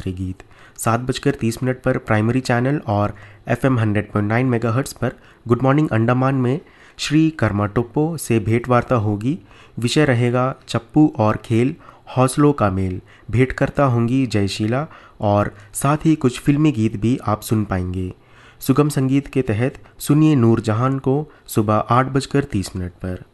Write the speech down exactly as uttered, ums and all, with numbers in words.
दूसरे गीत। सात बजकर तीस मिनट पर प्राइमरी चैनल और F am hundred point nine mega hertz पर गुड मॉर्निंग अंडमान में श्री कर्मा टोप्पो से भेंट वार्ता होगी। विषय रहेगा चप्पू और खेल, हौसलों का मेल। भेंटकर्ता होंगी जयशीला और साथ ही कुछ फिल्मी गीत भी आप सुन पाएंगे। सुगम संगीत के तहत सुनिए नूरजहान को सुबह आठ बजकर तीस मिनट पर।